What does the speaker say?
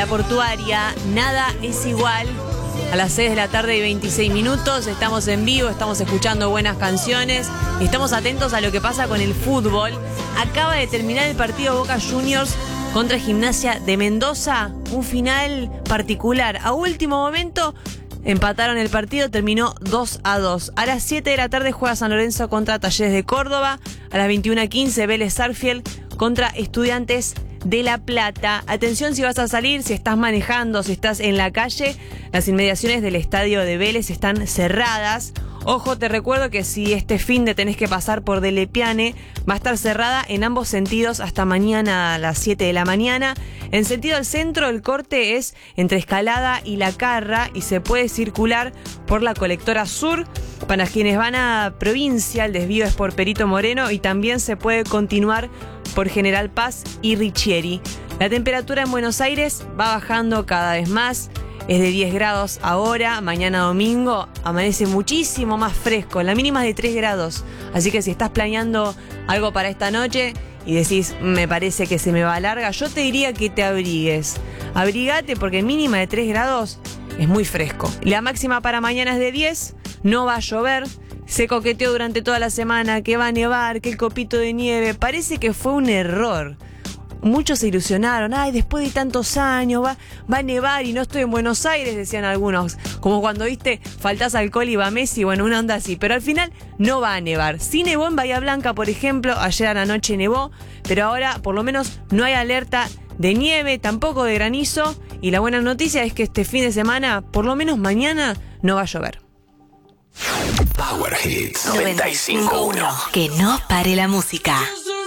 La Portuaria, Nada es igual. A las 6 de la tarde y 26 minutos, estamos en vivo, estamos escuchando buenas canciones y estamos atentos a lo que pasa con el fútbol. Acaba de terminar el partido Boca Juniors contra Gimnasia de Mendoza, un final particular. A último momento empataron el partido, terminó 2-2. A las 7 de la tarde juega San Lorenzo contra Talleres de Córdoba. A las 21:15 Vélez Sarsfield contra Estudiantes de La Plata. Atención si vas a salir, si estás manejando, si estás en la calle, las inmediaciones del estadio de Vélez están cerradas. Ojo, te recuerdo que si este fin de tenés que pasar por Delle Piane, va a estar cerrada en ambos sentidos hasta mañana a las 7 de la mañana. En sentido al centro, el corte es entre Escalada y La Carra y se puede circular por la colectora sur. Para quienes van a provincia, el desvío es por Perito Moreno y también se puede continuar por General Paz y Richieri. La temperatura en Buenos Aires va bajando cada vez más. Es de 10 grados ahora, mañana domingo amanece muchísimo más fresco, la mínima es de 3 grados. Así que si estás planeando algo para esta noche y decís, me parece que se me va larga, yo te diría que te abrigues. Abrigate porque mínima de 3 grados es muy fresco. La máxima para mañana es de 10, no va a llover. Se coqueteó durante toda la semana que va a nevar, que el copito de nieve. Parece que fue un error. Muchos se ilusionaron. Ay, después de tantos años va a nevar y no estoy en Buenos Aires, decían algunos. Como cuando, viste, faltás alcohol y va Messi. Bueno, una onda así. Pero al final no va a nevar. Sí nevó en Bahía Blanca, por ejemplo. Ayer a la noche nevó. Pero ahora, por lo menos, no hay alerta de nieve, tampoco de granizo. Y la buena noticia es que este fin de semana, por lo menos mañana, no va a llover. Power Hits 95.1. Que no pare la música.